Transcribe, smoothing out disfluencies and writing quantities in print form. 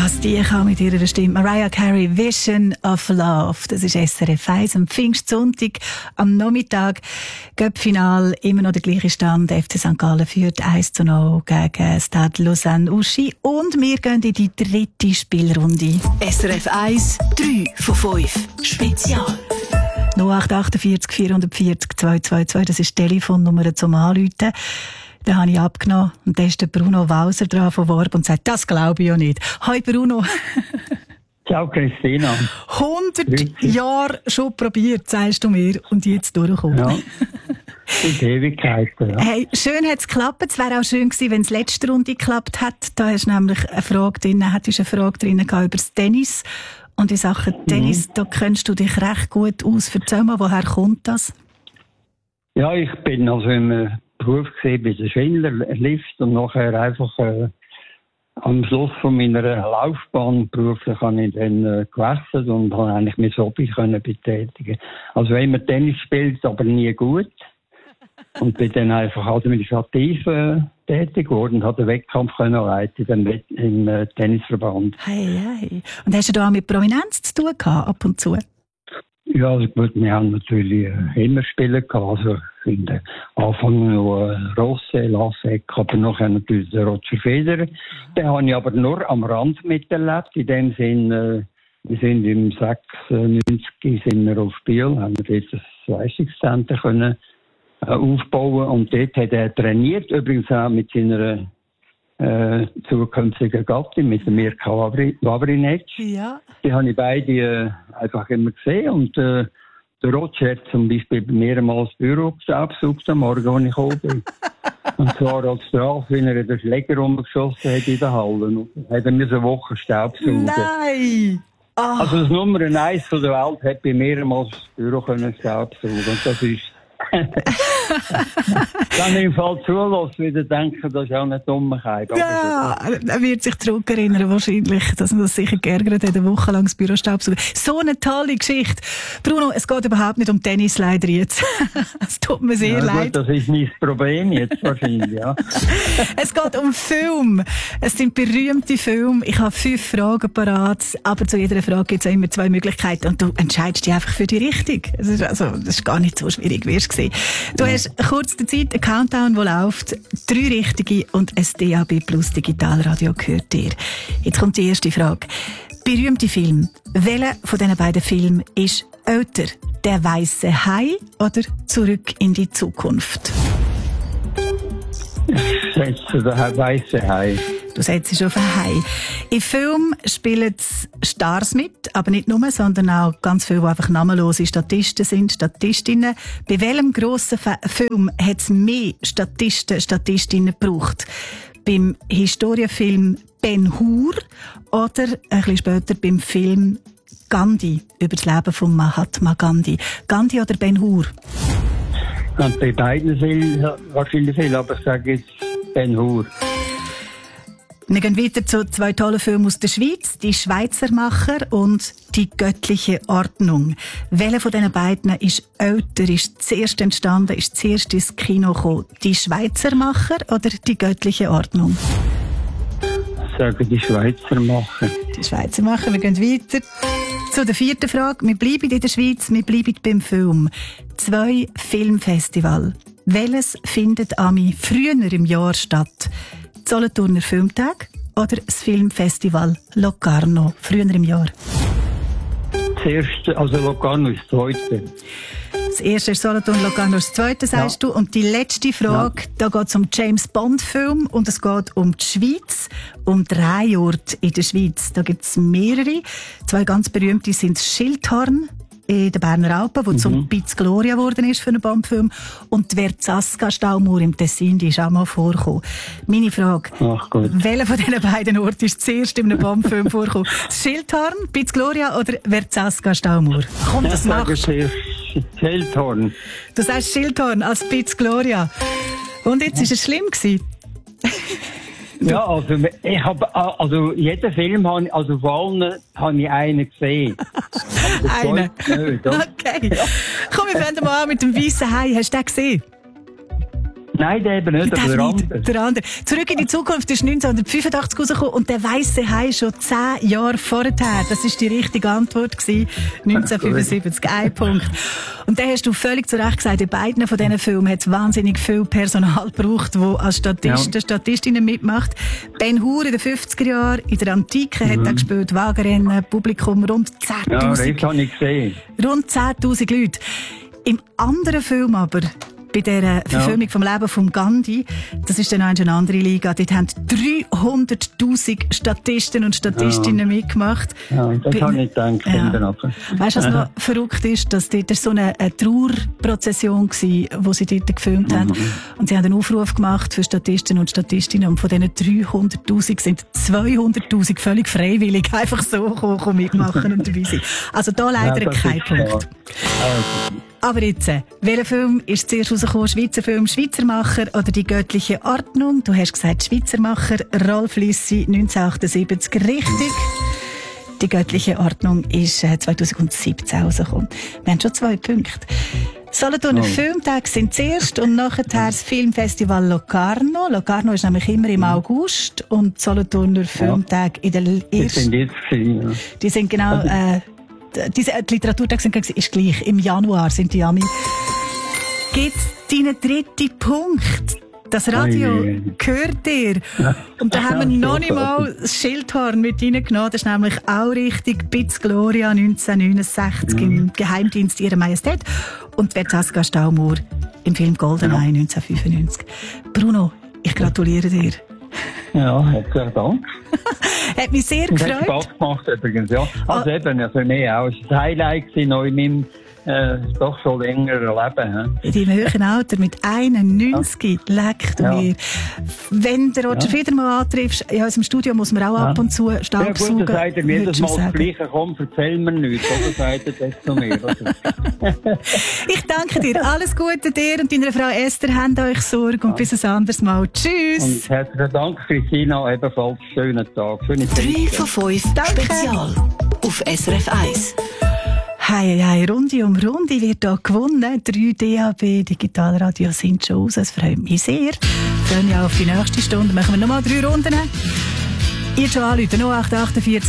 Was die kann mit ihrer Stimme. Mariah Carey, Vision of Love. Das ist SRF 1 am Pfingstsonntag am Nachmittag. Göppfinal, immer noch der gleiche Stand. FC St. Gallen führt 1:0 gegen Stade Lausanne-Uschi. Und wir gehen in die dritte Spielrunde. SRF 1, 3 von 5. Spezial. 0848 440 222, das ist die Telefonnummer zum Anrufen. Den habe ich abgenommen und da ist der Bruno Walser dran von Worb und sagt, das glaube ich ja nicht. Hi Bruno. Ciao Christina. 100 Jahre schon probiert, sagst du mir, und jetzt durchgekommen. Ja, in Ewigkeiten, ja. Hey, schön hat es geklappt. Es wäre auch schön gewesen, wenn es letzte Runde geklappt hat. Da hast du nämlich eine Frage drin über das Tennis. Und in Sachen Tennis, da kennst du dich recht gut aus. Erzähl mal, woher kommt das? Ja, ich bin also im Beruf gesehen bei der Schindlerlift und nachher einfach am Schluss von meiner Laufbahn beruflich habe ich dann gewechselt und habe eigentlich mein Hobby können betätigen. Also wenn man Tennis spielt, aber nie gut. Und bin dann einfach administrativ tätig geworden und habe den Wettkampf können leiten im Tennisverband. Hey. Und hast du da auch mit Prominenz zu tun gehabt, ab und zu? Ja, also gut, wir haben natürlich immer Spiele gehabt. Also in den Anfang noch Rossi, Lasek, aber nachher natürlich der Roger Federer. Den habe ich aber nur am Rand miterlebt. In dem Sinn, wir sind im 96 sind wir auf Biel, haben wir dort das Leistungszentrum können aufbauen und dort hat er trainiert, übrigens auch mit seiner zukünftigen Gattin, mit der Mirka Wawrinec. Ja. Die habe ich beide einfach immer gesehen und der Roger hat zum Beispiel mehrmals das Büro abgesucht am Morgen, als ich gekommen bin. Und zwar als Strafe, wenn er den Schläger rumgeschossen hat in der Halle. Und hat er mir so eine Woche Staubsaugen. Nein! Oh. Also das Nummer 1 von der Welt hat bei mehrmals das Büro Staubsaugen. Und das ist kann ich im Fall zulassen, wieder denken, das ist auch eine Dummheit. Ja, er wird sich zurückerinnern wahrscheinlich, dass er das sicher geärgert hat, eine Woche lang das Büro staubsaugen. So eine tolle Geschichte. Bruno, es geht überhaupt nicht um Tennis leider jetzt. Es tut mir sehr leid. Gut, das ist mein Problem jetzt wahrscheinlich, ja. Es geht um Film. Es sind berühmte Filme. Ich habe 5 Fragen parat, aber zu jeder Frage gibt es immer 2 Möglichkeiten und du entscheidest dich einfach für die Richtung. Das ist gar nicht so schwierig, wirst du sehen. Du hast kurz die Zeit, einen Countdown, der läuft, 3 richtige und ein DAB Plus Digitalradio gehört dir. Jetzt kommt die erste Frage. Berühmte Film. Welcher von diesen beiden Filmen ist älter? Der weiße Hai oder Zurück in die Zukunft? Ich setze den weißen Hai. Du setzt auf einen Hai. Im Film spielen Stars mit, aber nicht nur, sondern auch ganz viele, die einfach namenlose Statisten sind, Statistinnen. Bei welchem grossen Film hat es mehr Statisten, Statistinnen gebraucht? Beim Historienfilm Ben Hur oder ein bisschen später beim Film Gandhi, über das Leben von Mahatma Gandhi? Gandhi oder Ben Hur? Und bei beiden wahrscheinlich viel, aber ich sage jetzt Ben Hur. Wir gehen weiter zu 2 tollen Filmen aus der Schweiz. «Die Schweizermacher» und «Die göttliche Ordnung». Welcher von diesen beiden ist älter, ist zuerst entstanden, ist zuerst ins Kino gekommen? «Die Schweizermacher» oder «Die göttliche Ordnung»? Ich sage «Die Schweizermacher». «Die Schweizermacher». Wir gehen weiter zu der 4. Frage. Wir bleiben in der Schweiz, wir bleiben beim Film. 2 Filmfestival. Welches findet früher im Jahr statt? Solothurner Filmtag oder das Filmfestival Locarno, früher im Jahr? Das erste, also Locarno ist das zweite. Das erste ist Solothurn, Locarno ist das zweite, sagst du. Und die letzte Frage, da geht es um James Bond-Film und es geht um die Schweiz, um Drehorte in der Schweiz. Da gibt es mehrere. 2 ganz berühmte sind das Schildhorn in den Berner Alpen, wo zum Piz Gloria geworden ist für einen Bondfilm. Und die Verzasca-Staumauer im Tessin, die ist auch mal vorgekommen. Meine Frage, welcher von diesen beiden Orten ist zuerst in einem Bondfilm vorgekommen? Schildhorn, Piz Gloria oder Verzasca-Staumauer? Komm, das machst du. Schildhorn. Du sagst Schildhorn als Piz Gloria. Und jetzt war es schlimm gewesen. Ja, also ich habe jeden Film von allen habe ich einen gesehen. Einen? Okay. Ja. Komm, wir fangen mal an mit dem weißen Hai. Hast du den gesehen? Nein, der eben nicht, aber der andere. Zurück in die Zukunft ist 1985 rausgekommen und der weisse Hai schon 10 Jahre vorher. Das war die richtige Antwort gewesen. 1975, ein Punkt. Und da hast du völlig zu Recht gesagt, in beiden von diesen Filmen hat es wahnsinnig viel Personal gebraucht, das als Statistinnen mitmacht. Ben Hur in den 50er Jahren, in der Antike hat er gespielt, Wagenrennen, Publikum rund 10'000. Ja, das habe ich gesehen. Rund 10'000 Leute. Im anderen Film aber, bei der Verfilmung vom Leben von Gandhi, das ist dann noch eine andere Liga, dort haben 300'000 Statisten und Statistinnen mitgemacht. Ja, das habe ich gedacht. Ja. Weißt du, was noch verrückt ist? Dass dort so eine Trauerprozession war, die sie dort gefilmt haben. Und sie haben einen Aufruf gemacht für Statistinnen und Statistinnen. Und von diesen 300'000 sind 200'000 völlig freiwillig einfach so gekommen, mitmachen und dabei sein. Also da leider kein Punkt. Aber jetzt, welcher Film ist zuerst rausgekommen? Schweizer Film, Schweizermacher oder Die göttliche Ordnung? Du hast gesagt Schweizermacher, Rolf Lissi, 1978, richtig. Die göttliche Ordnung ist 2017 rausgekommen. Wir haben schon 2 Punkte. Solothurner Filmtage sind zuerst und nachher das Filmfestival Locarno. Locarno ist nämlich immer im August und Solothurner Filmtage in der ersten... Die sind genau... die Literaturtage ist gleich. Im Januar sind die Ami. Geht's deinen 3. Punkt? Das Radio gehört dir. Und da haben wir noch nicht mal das Schildhorn mit reingenommen. Das ist nämlich auch richtig. Bitz Gloria 1969 im Geheimdienst Ihrer Majestät. Und Verzaska Staumur im Film Goldeneye 1995. Bruno, ich gratuliere dir. Ja, herzlichen Dank. Hat mich sehr gefreut. Hat Spaß gemacht übrigens, ja. Also für mich auch. Es war ein Highlight noch in meinem doch schon längeren Leben. In deinem höheren Alter mit 91 leckt mir. Wenn du Roger Federmann antriffst, in unserem Studio muss man auch ab und zu Staubsaugen. Ja gut, dann sagt er jedes Mal das Gleiche, komm, erzähl mir nichts, oder sagt er das zu mir? Ich danke dir, alles Gute dir und deiner Frau Esther, habt euch Sorge und bis ein anderes Mal. Tschüss! Und herzlichen Dank, Christina, ebenfalls schönen Tag. 3 von 5 Spezial auf SRF 1. Hey, Runde um Runde wird hier gewonnen. 3 DAB Digitalradio sind schon raus. Es freut mich sehr. Ich freue mich auf die nächste Stunde. Machen wir nochmal 3 Runden. Ihr schon anrufen, 0848